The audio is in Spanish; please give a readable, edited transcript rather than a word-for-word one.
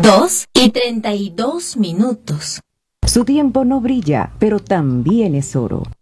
2:32. Su tiempo no brilla, pero también es oro.